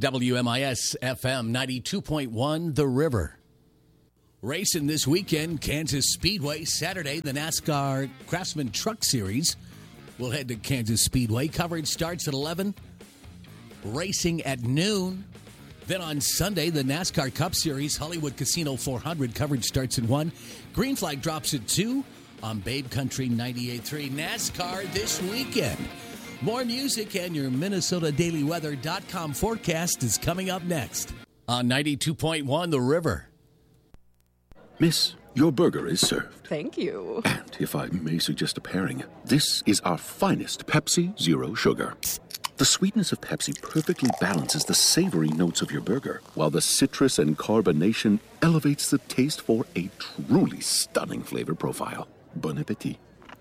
WMIS FM 92.1 The River. Racing this weekend, Kansas Speedway. Saturday, the NASCAR Craftsman Truck Series. We'll head to Kansas Speedway. Coverage starts at 11. Racing at noon. Then on Sunday, the NASCAR Cup Series, Hollywood Casino 400. Coverage starts at 1. Green Flag drops at 2 on Babe Country 98.3. NASCAR this weekend. More music and your MinnesotaDailyWeather.com forecast is coming up next on 92.1 The River. Miss, your burger is served. Thank you. And if I may suggest a pairing, this is our finest Pepsi Zero Sugar. The sweetness of Pepsi perfectly balances the savory notes of your burger, while the citrus and carbonation elevates the taste for a truly stunning flavor profile. Bon appetit.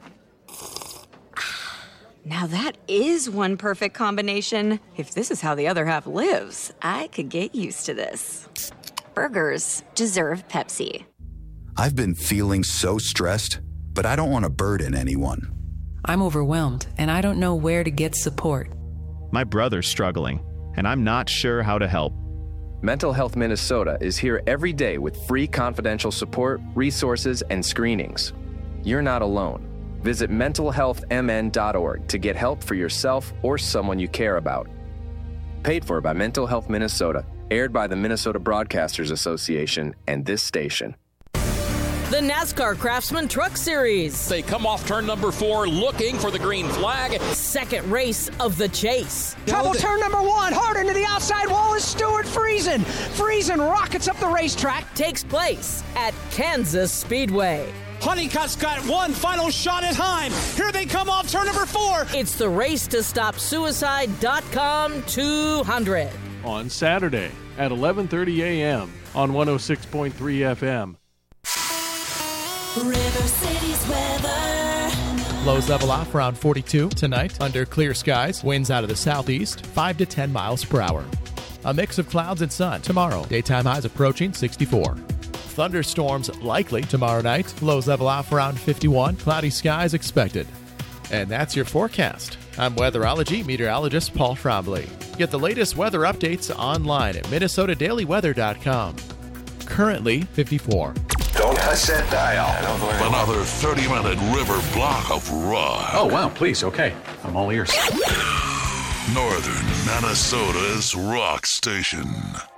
Now that is one perfect combination. If this is how the other half lives, I could get used to this. Burgers deserve Pepsi. I've been feeling so stressed, but I don't want to burden anyone. I'm overwhelmed, and I don't know where to get support. My brother's struggling, and I'm not sure how to help. Mental Health Minnesota is here every day with free confidential support, resources, and screenings. You're not alone. Visit mentalhealthmn.org to get help for yourself or someone you care about. Paid for by Mental Health Minnesota, aired by the Minnesota Broadcasters Association and this station. The NASCAR Craftsman Truck Series. They come off turn number 4 looking for the green flag. Second race of the chase. Trouble turn number 1. Hard into the outside wall is Stuart Friesen. Friesen rockets up the racetrack. Takes place at Kansas Speedway. Honeycutt's got one final shot at time. Here they come off turn number 4. It's the Race to Stop Suicide.com 200. On Saturday at 11:30 a.m. on 106.3 FM. River City's weather. Lows level off around 42 tonight under clear skies. Winds out of the southeast, 5 to 10 miles per hour. A mix of clouds and sun tomorrow. Daytime highs approaching 64. Thunderstorms likely tomorrow night. Lows level off around 51. Cloudy skies expected. And that's your forecast. I'm weatherology meteorologist Paul Trombley. Get the latest weather updates online at MinnesotaDailyWeather.com. Currently 54. Don't touch that dial. Another 30-minute river block of rock. Oh, wow, please, okay. I'm all ears. Northern Minnesota's rock station.